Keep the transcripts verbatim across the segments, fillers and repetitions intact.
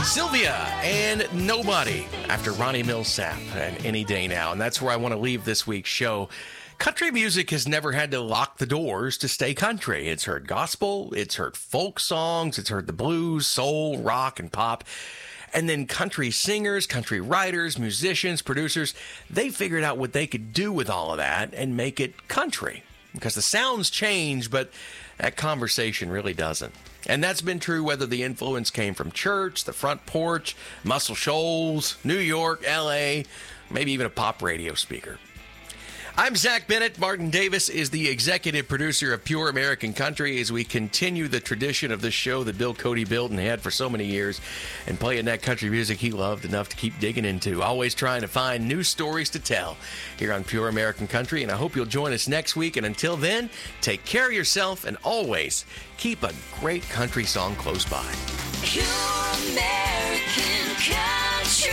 Sylvia and Nobody after Ronnie Milsap and Any Day Now. And that's where I want to leave this week's show. Country music has never had to lock the doors to stay country. It's heard gospel, it's heard folk songs, it's heard the blues, soul, rock, and pop. And then country singers, country writers, musicians, producers, they figured out what they could do with all of that and make it country. Because the sounds change, but that conversation really doesn't. And that's been true whether the influence came from church, the front porch, Muscle Shoals, New York, L A, maybe even a pop radio speaker. I'm Zach Bennett. Martin Davis is the executive producer of Pure American Country as we continue the tradition of this show that Bill Cody built and had for so many years and playing that country music he loved enough to keep digging into, always trying to find new stories to tell here on Pure American Country. And I hope you'll join us next week. And until then, take care of yourself and always keep a great country song close by. Pure American Country.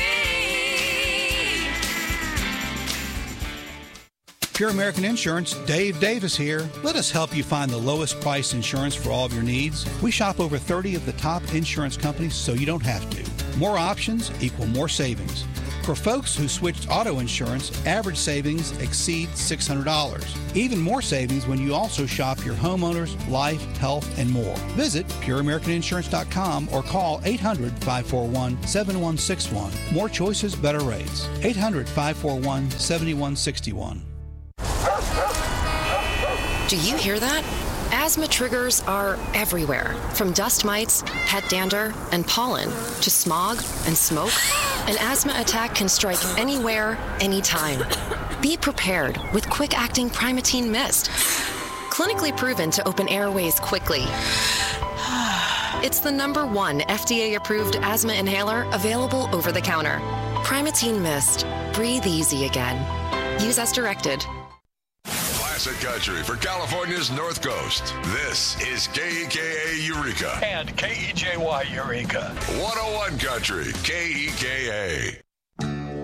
Pure American Insurance, Dave Davis here. Let us help you find the lowest price insurance for all of your needs. We shop over thirty of the top insurance companies so you don't have to. More options equal more savings. For folks who switched auto insurance, average savings exceeds six hundred dollars. Even more savings when you also shop your homeowners, life, health, and more. Visit pure american insurance dot com or call eight hundred, five four one, seven one six one. More choices, better rates. eight hundred, five four one, seven one six one. Do you hear that? Asthma triggers are everywhere, from dust mites, pet dander, and pollen, to smog and smoke. An asthma attack can strike anywhere, anytime. Be prepared with quick-acting Primatene Mist. Clinically proven to open airways quickly. It's the number one F D A-approved asthma inhaler available over the counter. Primatene Mist. Breathe easy again. Use as directed. Classic country for California's North Coast. This is K E K A Eureka. And K E J Y Eureka. one oh one Country, K E K A.